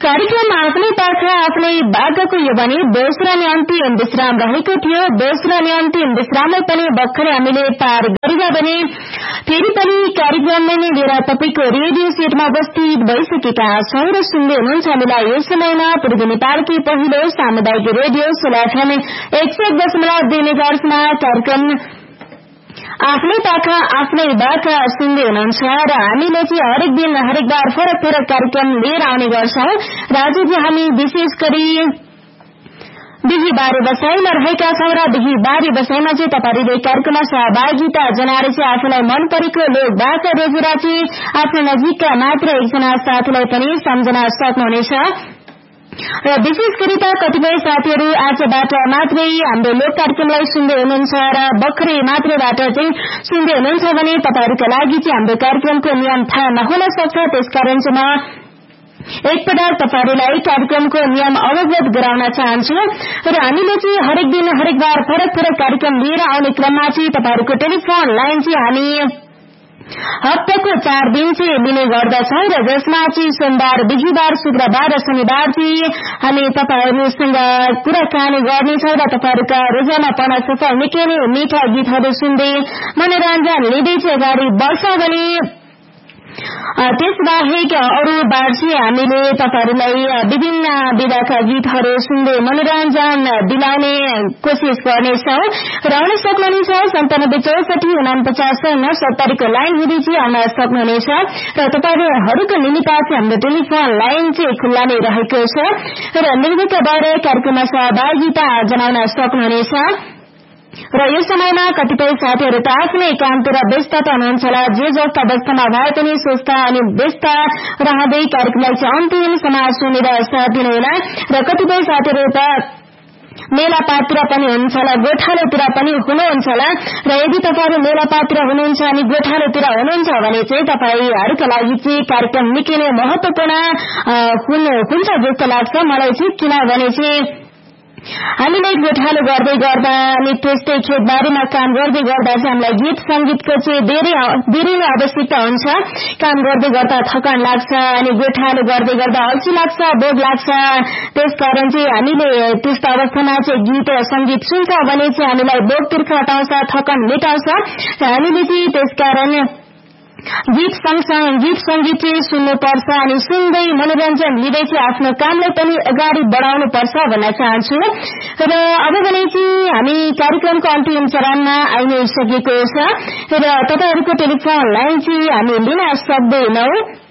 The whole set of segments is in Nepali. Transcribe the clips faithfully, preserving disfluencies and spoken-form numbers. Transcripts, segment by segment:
कार्यक्रम आफ्नै पाखा आफ्नै बाघको यो भने दोस्रो अनि अन्तिम विश्राम रहेको थियो। दोस्रो अनि अन्तिम विश्रामलाई पनि भर्खरै हामीले पार गरेका भने फेरि पनि कार्यक्रममा नै लिएर तपाईको रेडियो सेटमा उपस्थित भइसकेका छौं र सुन्दै हुनुहुन्छ हामीलाई यस समयमा पूर्वी नेपालकै पहिलो सामुदायिक रेडियो सोलाफम एक सय दशमलव दुई मेगाहर्जमा कार्यक्रम आफ्नै पाखा आफ्नै बाखा सुन्दै हुनुहुन्छ र हामीले चाहिँ हरेक दिन हरेक बार फरक फरक कार्यक्रम लिएर आउने गर्छौं र आज चाहिँ हामी विशेष गरी बिहीबारे बसाईमा रहेका छौं र बिहीबारे बसाईमा चाहिँ तपाईहरुले कार्यक्रममा सहभागिता जनाएर चाहिँ आफूलाई मन परेको लोक भाषा रोजेर चाहिँ आफ्नो नजिकका मात्र एकजना साथीलाई पनि सम्झना सक्नुहुनेछ र विशेष गरी त कतिपय साथीहरू आजबाट मात्रै हाम्रो लोक कार्यक्रमलाई सुन्दै हुनुहुन्छ र भर्खरै मात्रैबाट चाहिँ सुन्दै हुनुहुन्छ भने तपाईहरुका लागि चाहिँ हाम्रो कार्यक्रमको नियम थाहा नहुन सक्छ। त्यसकारण चाहिँ म एकपटक तपाईहरुलाई कार्यक्रमको नियम अवगत गराउन चाहन्छु र हामीले चाहिँ हरेक दिन हरेक बार फरक फरक कार्यक्रम लिएर आउने क्रममा चाहिँ तपाईहरुको टेलिफोन लाइन चाहिँ हामी हप्ताको चार दिन चाहिँ लिने गर्दछौं र जसमा चाहिँ सोमबार बिहीबार शुक्रबार र शनिबार चाहिँ हामी तपाईहरुसँग कुराकानी गर्नेछौं र तपाईहरुका रोजाना पढ्न सफल निकै नै मिठा गीतहरू सुन्दै मनोरञ्जन लिँदै चाहिँ अगाडि बढ्छौं भने त्यसबाहेक अरू बार चाहिँ हामीले तपाईहरुलाई विभिन्न विधाका गीतहरू सुन्दै मनोरञ्जन दिलाउने कोशिश गर्नेछौं र आउन सक्नुहुनेछ सन्तानब्बे चौसठी उनापचास उनसत्तरीको लाइन हुँदै चाहिँ आउन सक्नुहुनेछ र तपाईहरुको निमित्त चाहिँ हाम्रो टेलिफोन लाइन चाहिँ खुल्ला नै रहेको छ र निर्भरताबाट कार्यक्रममा सहभागिता जनाउन सक्नुहुनेछ र यो समयमा कतिपय साथीहरू त आफ्नै कामतिर व्यस्तता हुनुहुन्छ होला। जे जस्ता व्यस्तमा भए पनि स्वस्थ अनि व्यस्त रहँदै कार्यक्रमलाई चाहिँ अन्तिमसम्म सुनेर साथ दिनुहोला र कतिपय साथीहरू त मेलापाततिर पनि हुनुहुन्छ होला, गोठालोतिर पनि हुनुहुन्छ होला र यदि तपाईहरु मेलापाततिर हुनुहुन्छ अनि गोठालोतिर हुनुहुन्छ भने चाहिँ तपाईहरुका लागि चाहिँ कार्यक्रम निकै नै महत्वपूर्ण हुन्छ जस्तो लाग्छ मलाई चाहिँ, किनभने चाहिँ हामीलाई गोठालो गर्दै गर्दा अनि त्यस्तै खेतबारीमा काम गर्दै गर्दा चाहिँ हामीलाई गीत संगीतको चाहिँ धेरै धेरै नै आवश्यकता हुन्छ। काम गर्दै गर्दा थकान लाग्छ अनि गोठालो गर्दै गर्दा अल्छी लाग्छ, बोध लाग्छ। त्यसकारण चाहिँ हामीले त्यस्तो अवस्थामा चाहिँ गीत संगीत सुन्छ भने चाहिँ हामीलाई बोध तिर्खा हटाउँछ, थकान मेटाउँछ र हामीले चाहिँ त्यसकारण गीत सँगसँगै गीत संगीत चाहिँ सुन्नुपर्छ अनि सुन्दै मनोरञ्जन लिँदै चाहिँ आफ्नो कामलाई पनि अगाडि बढाउनु पर्छ भन्न चाहन्छु र अब भने चाहिँ हामी कार्यक्रमको अन्तिम चरणमा आइ नै सकेको छ र तपाईहरुको टेलिफोन लाइन चाहिँ हामी लिन सक्दैनौ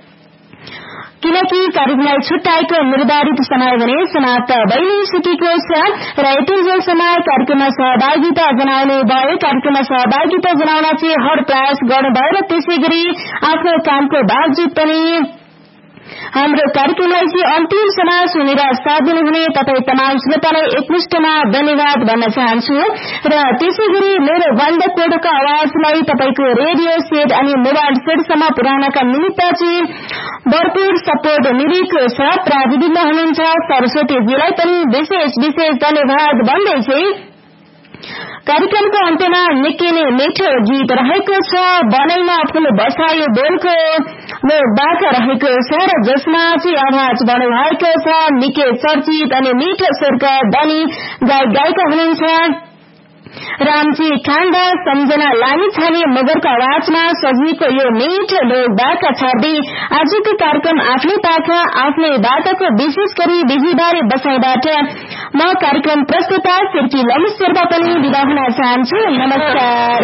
किनकि कार्यक्रमलाई छुट्याएको निर्धारित समय भने समाप्त भइ नै सकेको छ र यतिन्जेलसम्म कार्यक्रममा सहभागिता जनाउनु भयो। कार्यक्रममा सहभागिता जनाउन चाहिँ हर प्रयास गर्नुभयो र त्यसै गरी आफ्नो कामको बावजुद पनि हाम्रो कार्यक्रमलाई चाहिँ अन्तिमसम्म सुनेर साथ दिनुहुने तपाई तमाम श्रोतालाई एकमुष्टमा धन्यवाद भन्न चाहन्छु र त्यसै गरी मेरो बन्द कोडको आवाजलाई तपाईको रेडियो सेट अनि मोबाइल सेटसम्म पुर्याउनका निमित्त चाहिँ भरपूर सपोर्ट मिलेको छ। प्राविधिकमा हुनुहुन्छ सरस्वतीजीलाई पनि विशेष विशेष धन्यवाद भन्दै चाहिँ कार्यक्रमको अन्त्यमा निकै नै मिठो गीत रहेको छ। बनाइमा आफूले बसायो बोलको लोक बाखा रहेको छ र जसमा चाहिँ आवाज बन्नु भएको छ निकै चर्चित अनि मिठो स्वरका धनी गायक गायिका हुनुहुन्छ रामजी खाण्डा, सम्झना लामिछाने मगरको आवाजमा सजिएको यो मिठो लोक बाखा छाड्दै आजको कार्यक्रम आफ्नै पाखा आफ्नै बाटाको विशेष गरी बिहीबारे बसाईबाट म कार्यक्रम प्रस्तुता सिर्की लम्बी शेर्पा पनि बिदा हुन चाहन्छु। नमस्कार।